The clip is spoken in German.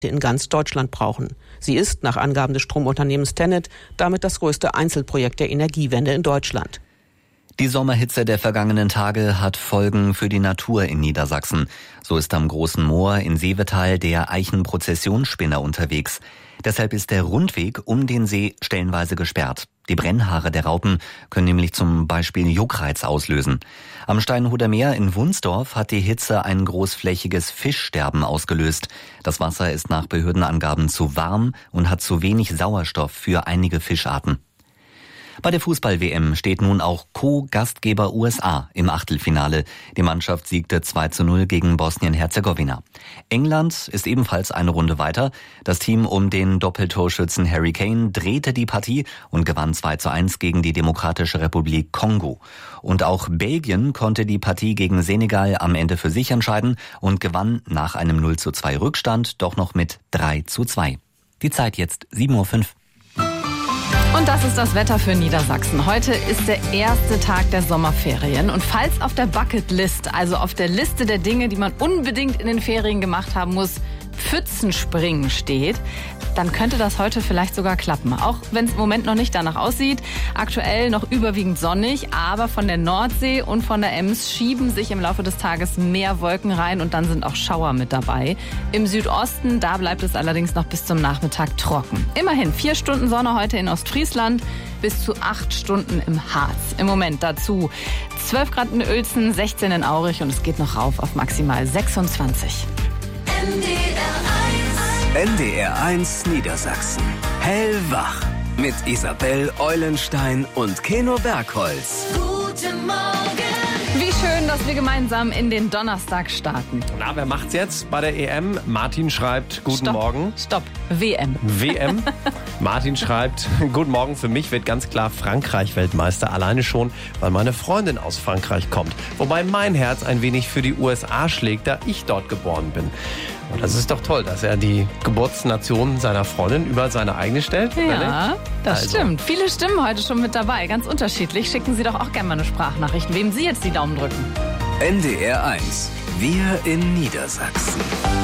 in ganz Deutschland brauchen. Sie ist, nach Angaben des Stromunternehmens TenneT, damit das größte Einzelprojekt der Energiewende in Deutschland. Die Sommerhitze der vergangenen Tage hat Folgen für die Natur in Niedersachsen. So ist am Großen Moor in Seevetal der Eichenprozessionsspinner unterwegs. Deshalb ist der Rundweg um den See stellenweise gesperrt. Die Brennhaare der Raupen können nämlich zum Beispiel Juckreiz auslösen. Am Steinhuder Meer in Wunsdorf hat die Hitze ein großflächiges Fischsterben ausgelöst. Das Wasser ist nach Behördenangaben zu warm und hat zu wenig Sauerstoff für einige Fischarten. Bei der Fußball-WM steht nun auch Co-Gastgeber USA im Achtelfinale. Die Mannschaft siegte 2:0 gegen Bosnien-Herzegowina. England ist ebenfalls eine Runde weiter. Das Team um den Doppeltorschützen Harry Kane drehte die Partie und gewann 2:1 gegen die Demokratische Republik Kongo. Und auch Belgien konnte die Partie gegen Senegal am Ende für sich entscheiden und gewann nach einem 0:2 Rückstand doch noch mit 3:2. Die Zeit jetzt 7:05 Uhr. Und das ist das Wetter für Niedersachsen. Heute ist der erste Tag der Sommerferien. Und falls auf der Bucketlist, also auf der Liste der Dinge, die man unbedingt in den Ferien gemacht haben muss, Pfützenspringen steht, dann könnte das heute vielleicht sogar klappen. Auch wenn es im Moment noch nicht danach aussieht. Aktuell noch überwiegend sonnig, aber von der Nordsee und von der Ems schieben sich im Laufe des Tages mehr Wolken rein und dann sind auch Schauer mit dabei. Im Südosten, da bleibt es allerdings noch bis zum Nachmittag trocken. Immerhin 4 Stunden Sonne heute in Ostfriesland, bis zu 8 Stunden im Harz. Im Moment dazu 12 Grad in Uelzen, 16 in Aurich und es geht noch rauf auf maximal 26. NDR 1 Niedersachsen. Hellwach. Mit Isabel Eulenstein und Keno Bergholz. Guten Morgen. Wie schön, dass wir gemeinsam in den Donnerstag starten. Na, wer macht's jetzt bei der EM? Martin schreibt, guten Morgen. Stopp, WM. WM. Martin schreibt, guten Morgen, für mich wird ganz klar Frankreich Weltmeister. Alleine schon, weil meine Freundin aus Frankreich kommt. Wobei mein Herz ein wenig für die USA schlägt, da ich dort geboren bin. Und das ist doch toll, dass er die Geburtsnation seiner Freundin über seine eigene stellt. Ja, das stimmt. Viele Stimmen heute schon mit dabei, ganz unterschiedlich. Schicken Sie doch auch gerne mal eine Sprachnachricht, wem Sie jetzt die Daumen drücken. NDR 1. Wir in Niedersachsen.